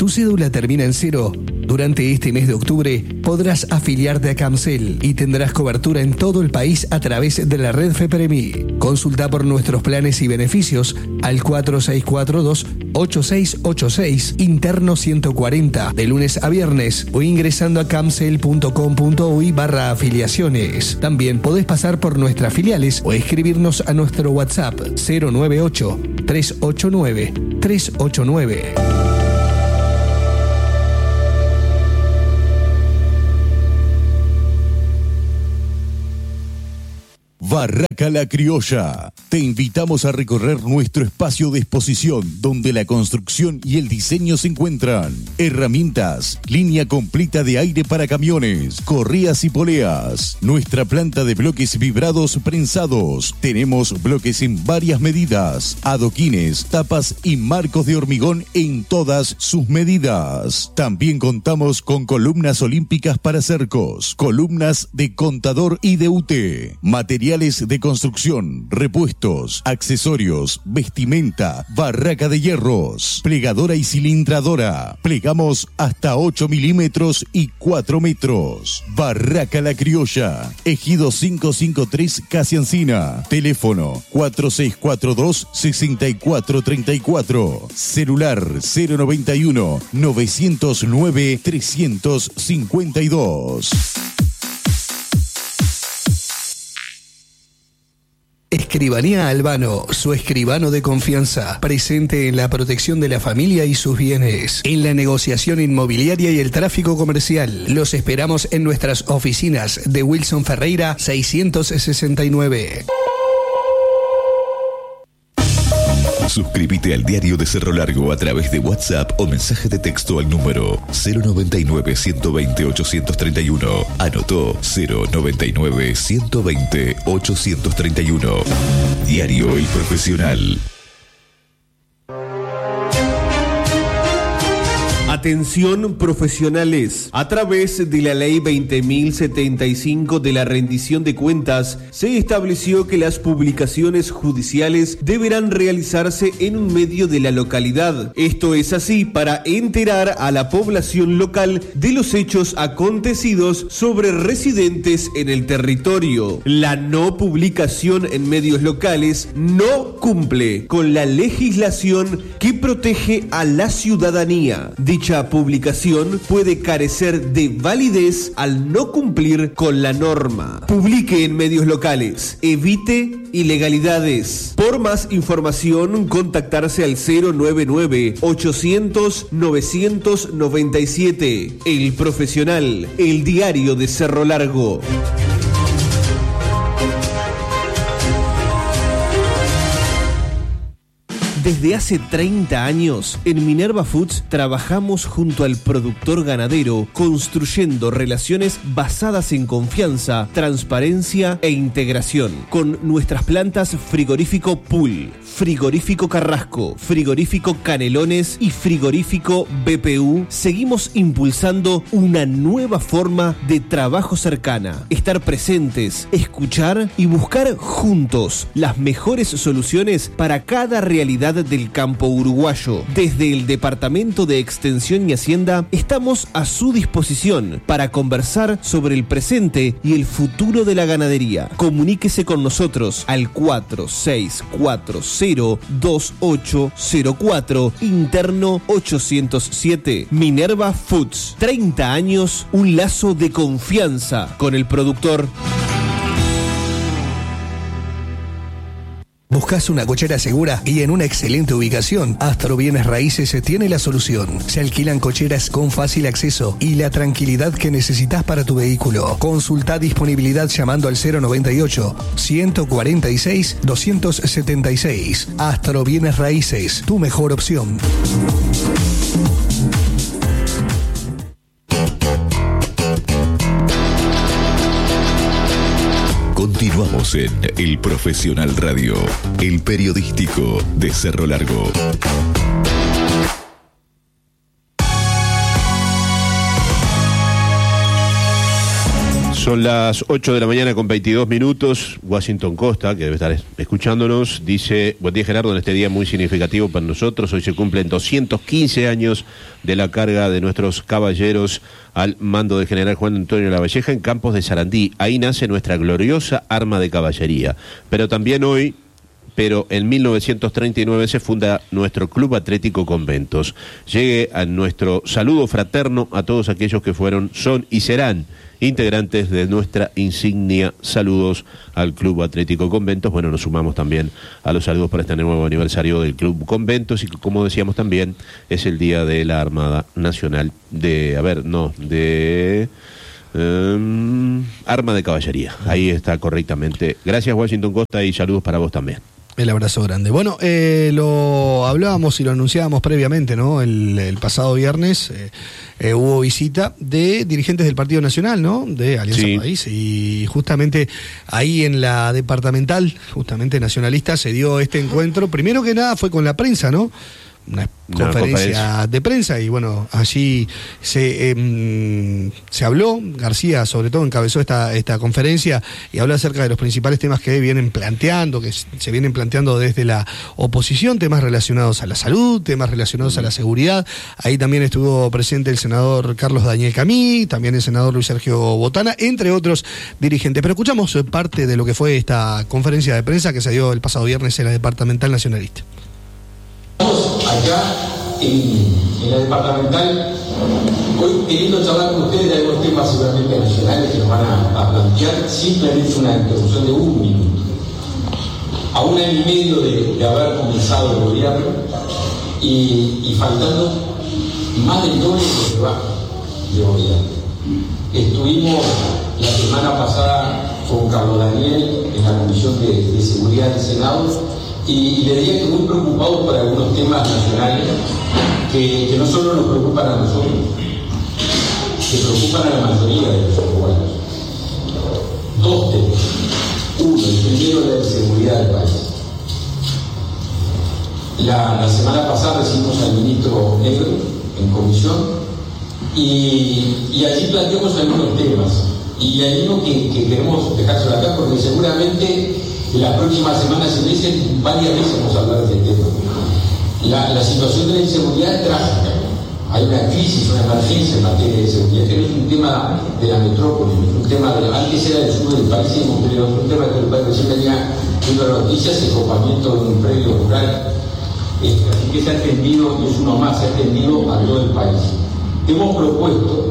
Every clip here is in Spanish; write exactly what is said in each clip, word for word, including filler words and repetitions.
¿Tu cédula termina en cero? Durante este mes de octubre podrás afiliarte a Camcel y tendrás cobertura en todo el país a través de la red FEPREMI. Consulta por nuestros planes y beneficios al cuatro seis cuatro dos, ocho seis ocho seis, interno ciento cuarenta, de lunes a viernes, o ingresando a camcel punto com punto uy barra afiliaciones. También podés pasar por nuestras filiales o escribirnos a nuestro WhatsApp cero nueve ocho, tres ocho nueve, tres ocho nueve. Barraca La Criolla. Te invitamos a recorrer nuestro espacio de exposición donde la construcción y el diseño se encuentran. Herramientas, línea completa de aire para camiones, correas y poleas. Nuestra planta de bloques vibrados prensados. Tenemos bloques en varias medidas, adoquines, tapas y marcos de hormigón en todas sus medidas. También contamos con columnas olímpicas para cercos, columnas de contador y de U T, materiales de construcción, repuestos, accesorios, vestimenta, barraca de hierros, plegadora y cilindradora. Plegamos hasta ocho milímetros y cuatro metros. Barraca La Criolla, Ejido quinientos cincuenta y tres, Casi Encina. Teléfono cuatro seis cuatro dos, seis cuatro tres cuatro. Celular cero noventa y uno, novecientos nueve, trescientos cincuenta y dos. Escribanía Albano, su escribano de confianza, presente en la protección de la familia y sus bienes, en la negociación inmobiliaria y el tráfico comercial. Los esperamos en nuestras oficinas de Wilson Ferreira seiscientos sesenta y nueve. Suscríbete al Diario de Cerro Largo a través de WhatsApp o mensaje de texto al número cero noventa y nueve, ciento veinte, ochocientos treinta y uno. Anotó cero noventa y nueve, ciento veinte, ochocientos treinta y uno. Diario El Profesional. Atención profesionales, a través de la ley veinte mil setenta y cinco de la rendición de cuentas, se estableció que las publicaciones judiciales deberán realizarse en un medio de la localidad. Esto es así para enterar a la población local de los hechos acontecidos sobre residentes en el territorio. La no publicación en medios locales no cumple con la legislación que protege a la ciudadanía. Dicha publicación puede carecer de validez al no cumplir con la norma. Publique en medios locales. Evite ilegalidades. Por más información, contactarse al cero noventa y nueve, ochocientos, novecientos noventa y siete. El Profesional, el diario de Cerro Largo. Desde hace treinta años, en Minerva Foods trabajamos junto al productor ganadero, construyendo relaciones basadas en confianza, transparencia e integración. Con nuestras plantas Frigorífico Pool, Frigorífico Carrasco, Frigorífico Canelones y Frigorífico B P U, seguimos impulsando una nueva forma de trabajo cercana. Estar presentes, escuchar y buscar juntos las mejores soluciones para cada realidad del campo uruguayo. Desde el Departamento de Extensión y Hacienda estamos a su disposición para conversar sobre el presente y el futuro de la ganadería. Comuníquese con nosotros al cuatro seis cuatro cero, dos ocho cero cuatro, interno ochocientos siete. Minerva Foods, treinta años, un lazo de confianza con el productor. ¿Buscas una cochera segura y en una excelente ubicación? Astro Bienes Raíces tiene la solución. Se alquilan cocheras con fácil acceso y la tranquilidad que necesitas para tu vehículo. Consulta disponibilidad llamando al cero noventa y ocho, ciento cuarenta y seis, doscientos setenta y seis. Astro Bienes Raíces, tu mejor opción. Continuamos en El Profesional Radio, el periodístico de Cerro Largo. Son las ocho de la mañana con veintidós minutos. Washington Costa, que debe estar escuchándonos, dice: buen día, Gerardo, en este día muy significativo para nosotros. Hoy se cumplen doscientos quince años de la carga de nuestros caballeros al mando del general Juan Antonio Lavalleja en Campos de Sarandí. Ahí nace nuestra gloriosa arma de caballería. Pero también hoy, pero en mil novecientos treinta y nueve se funda nuestro Club Atlético Conventos. Llegue a nuestro saludo fraterno a todos aquellos que fueron, son y serán integrantes de nuestra insignia. Saludos al Club Atlético Conventos. Bueno, nos sumamos también a los saludos para este nuevo aniversario del Club Conventos, y como decíamos también, es el día de la Armada Nacional de, a ver, no, de... Um, arma de caballería. Ahí está correctamente. Gracias, Washington Costa, y saludos para vos también. El abrazo grande. Bueno, eh, lo hablábamos y lo anunciábamos previamente, ¿no? El, el pasado viernes eh, eh, hubo visita de dirigentes del Partido Nacional, ¿no? De Alianza sí. País, y justamente ahí en la departamental, justamente nacionalista, se dio este encuentro. Primero que nada fue con la prensa, ¿no? Una, Una conferencia, conferencia de prensa, y bueno, allí se eh, se habló. García sobre todo encabezó esta, esta conferencia y habló acerca de los principales temas que vienen planteando, que se vienen planteando desde la oposición, temas relacionados a la salud, temas relacionados a la seguridad. Ahí también estuvo presente el senador Carlos Daniel Camí, también el senador Luis Sergio Botana, entre otros dirigentes. Pero escuchamos parte de lo que fue esta conferencia de prensa que se dio el pasado viernes en la departamental nacionalista. Acá en, en la departamental, hoy queriendo charlar con ustedes de algunos temas seguramente nacionales que nos van a, a plantear, simplemente una interrupción de un minuto. A un año y medio de, de haber comenzado el gobierno y, y faltando más del doble de trabajo de gobierno. Estuvimos la semana pasada con Carlos Daniel en la Comisión de, de Seguridad del Senado, y le diría que muy preocupados por algunos temas nacionales que, que no solo nos preocupan a nosotros, que preocupan a la mayoría de los uruguayos. Dos temas. Uno, el primero, la de seguridad del país. La, la semana pasada recibimos al ministro Negro en comisión y, y allí planteamos algunos temas. Y hay uno que, que queremos dejárselo acá porque seguramente en las próximas semanas y meses, varias veces vamos a hablar de este tema. La, la situación de la inseguridad es trágica. Hay una crisis, una emergencia en materia de seguridad, que no es un tema de la metrópoli, no es un tema de, antes era del sur del país, y es un tema que el país recién venía viendo las noticias, el copamiento de un predio rural. Este, así que se ha extendido, y es uno más, se ha extendido a todo el país. Hemos propuesto,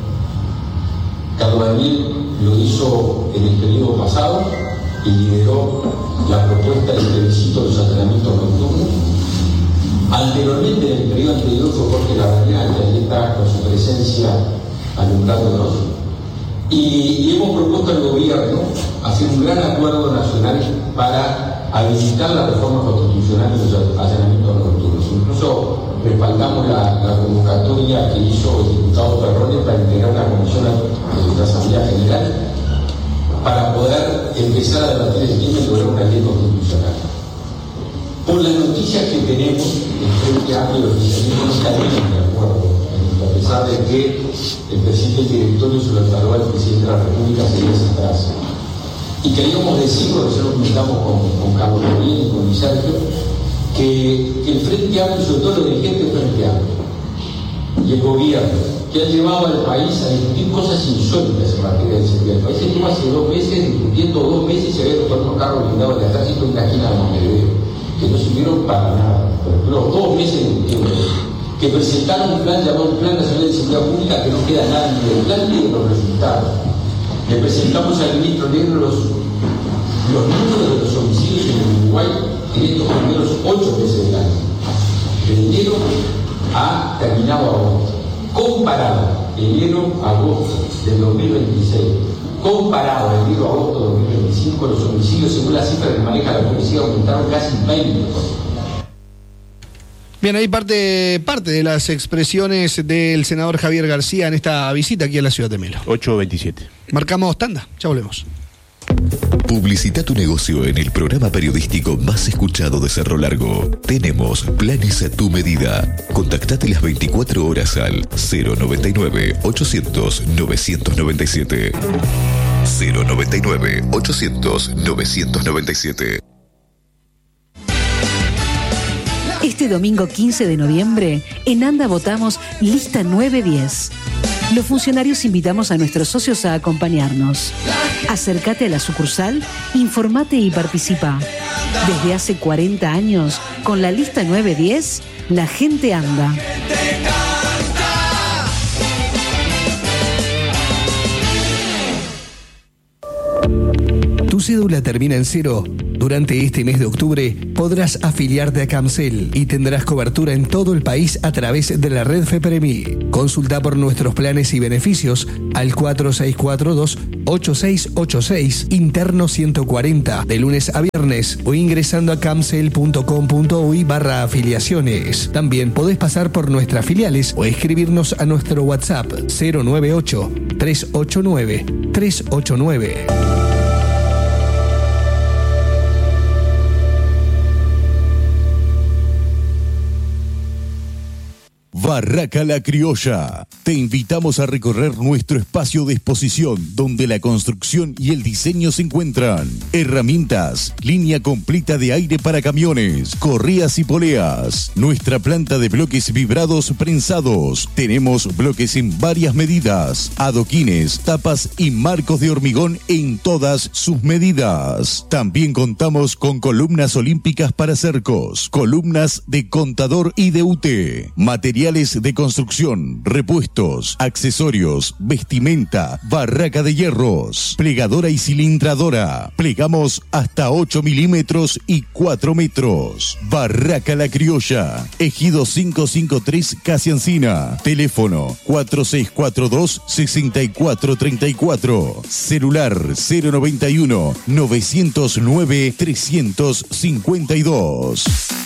Carlos Daniel lo hizo en el periodo pasado, y lideró la propuesta del plebiscito de los allanamientos nocturnos. Anteriormente, en el periodo anterior, fue Jorge Larrañaga, que ahí está con su presencia alumbrándonos. Y, y hemos propuesto al gobierno hacer un gran acuerdo nacional para habilitar la reforma constitucional de los allanamientos nocturnos. Incluso respaldamos la, la convocatoria que hizo el diputado Perrone para integrar una comisión de la Asamblea General, para poder empezar a debatir el tema y lograr una ley constitucional. Por las noticias que tenemos, el Frente Amplio y el oficialismo no estarían de acuerdo, a pesar de que el presidente del directorio se lo declaró al presidente de la República hace días atrás. Y queríamos decirlo, que se lo comentamos con, con Carlos Rodríguez y con Luis Sergio, que, que el Frente Amplio, sobre todo los dirigentes del Frente Amplio y el gobierno, que han llevado al país a discutir cosas insólitas en materia de seguridad. El país estuvo hace dos meses discutiendo dos meses y se había tocado unos carros blindados del ejército en la esquina de Montevideo, que no sirvieron para nada. Pero dos meses discutiendo eso. Que presentaron un plan llamado un Plan Nacional de Seguridad Pública que no queda nada ni del plan ni de los resultados. Le presentamos al ministro Negro los, los números de los homicidios en el Uruguay en estos primeros ocho meses del año. De enero a terminado agosto. Comparado enero a agosto del dos mil veintiséis, comparado enero a agosto de dos mil veinticinco, los homicidios, según la cifra que maneja la policía, aumentaron casi veinte por ciento. Bien, ahí parte, parte de las expresiones del senador Javier García en esta visita aquí a la ciudad de Melo. ocho veintisiete. Marcamos tanda, ya volvemos. Publicita tu negocio en el programa periodístico más escuchado de Cerro Largo. Tenemos planes a tu medida. Contactate las veinticuatro horas al cero noventa y nueve, ochocientos, novecientos noventa y siete. cero noventa y nueve, ochocientos, novecientos noventa y siete. Este domingo quince de noviembre, en ANDA votamos Lista nueve diez. Los funcionarios invitamos a nuestros socios a acompañarnos. Acércate a la sucursal, informate y participa. Desde hace cuarenta años, con la Lista nueve diez, la gente anda. ¿Tu cédula termina en cero? Durante este mes de octubre podrás afiliarte a Camcel y tendrás cobertura en todo el país a través de la red FEPREMI. Consulta por nuestros planes y beneficios al cuatro seis cuatro dos, ocho seis ocho seis, interno ciento cuarenta, de lunes a viernes, o ingresando a camcel punto com punto uy barra afiliaciones. También podés pasar por nuestras filiales o escribirnos a nuestro WhatsApp cero nueve ocho, tres ocho nueve, tres ocho nueve. Barraca La Criolla. Te invitamos a recorrer nuestro espacio de exposición donde la construcción y el diseño se encuentran. Herramientas, línea completa de aire para camiones, correas y poleas. Nuestra planta de bloques vibrados prensados. Tenemos bloques en varias medidas, adoquines, tapas y marcos de hormigón en todas sus medidas. También contamos con columnas olímpicas para cercos, columnas de contador y de U T, materiales de construcción, repuestos, accesorios, vestimenta, barraca de hierros, plegadora y cilindradora. Plegamos hasta ocho milímetros y cuatro metros. Barraca La Criolla, Ejido quinientos cincuenta y tres, Casi Encina. Teléfono cuatro seis cuatro dos, seis cuatro tres cuatro. Celular cero noventa y uno, novecientos nueve, trescientos cincuenta y dos.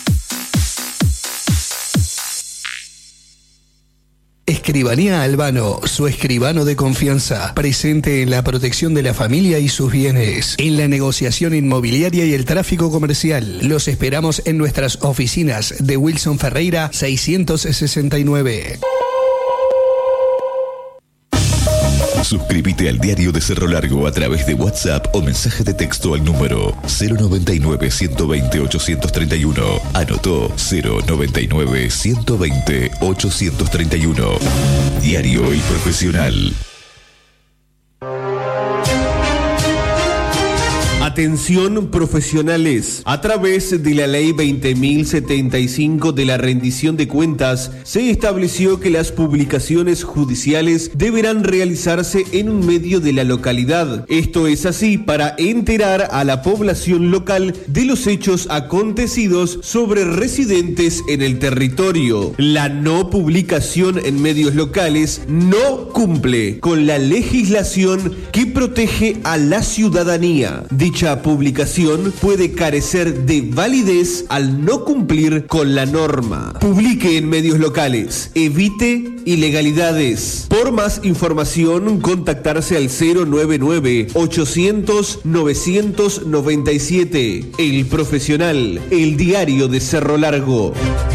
Escribanía Albano, su escribano de confianza, presente en la protección de la familia y sus bienes, en la negociación inmobiliaria y el tráfico comercial. Los esperamos en nuestras oficinas de Wilson Ferreira seiscientos sesenta y nueve. Suscríbete al Diario de Cerro Largo a través de WhatsApp o mensaje de texto al número cero noventa y nueve, ciento veinte, ochocientos treinta y uno. Anotó cero noventa y nueve, ciento veinte, ochocientos treinta y uno. Diario y profesional. Atención profesionales. A través de la ley veinte mil setenta y cinco de la rendición de cuentas, se estableció que las publicaciones judiciales deberán realizarse en un medio de la localidad. Esto es así para enterar a la población local de los hechos acontecidos sobre residentes en el territorio. La no publicación en medios locales no cumple con la legislación que protege a la ciudadanía. Dicha publicación puede carecer de validez al no cumplir con la norma. Publique en medios locales. Evite ilegalidades. Por más información, contactarse al cero noventa y nueve, ochocientos, novecientos noventa y siete. El Profesional, el diario de Cerro Largo.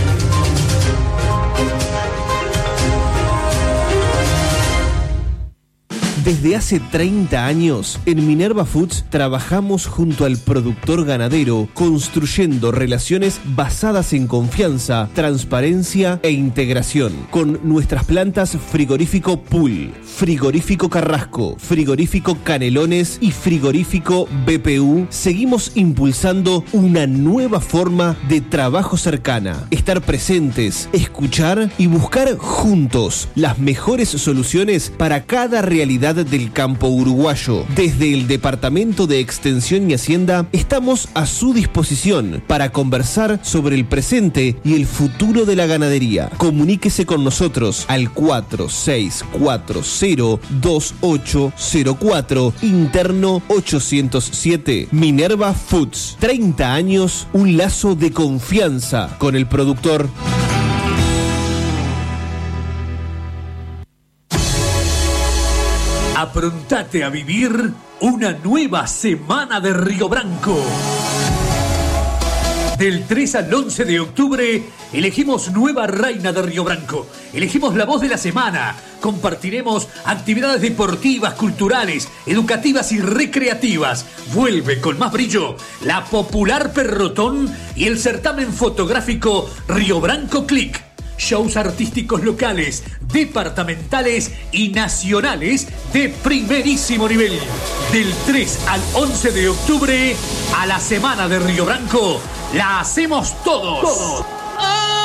Desde hace treinta años, en Minerva Foods trabajamos junto al productor ganadero, construyendo relaciones basadas en confianza, transparencia e integración. Con nuestras plantas Frigorífico Pool, Frigorífico Carrasco, Frigorífico Canelones y Frigorífico B P U, seguimos impulsando una nueva forma de trabajo cercana. Estar presentes, escuchar y buscar juntos las mejores soluciones para cada realidad del campo uruguayo. Desde el Departamento de Extensión y Hacienda estamos a su disposición para conversar sobre el presente y el futuro de la ganadería. Comuníquese con nosotros al cuatro seis cuatro cero, dos ocho cero cuatro, interno ochocientos siete. Minerva Foods, treinta años, un lazo de confianza con el productor. Aprontate a vivir una nueva semana de Río Branco. Del tres al once de octubre elegimos nueva reina de Río Branco. Elegimos la voz de la semana. Compartiremos actividades deportivas, culturales, educativas y recreativas. Vuelve con más brillo la popular Perrotón y el certamen fotográfico Río Branco Click. Shows artísticos locales, departamentales y nacionales de primerísimo nivel. Del tres al once de octubre, a la semana de Río Branco, la hacemos todos. todos.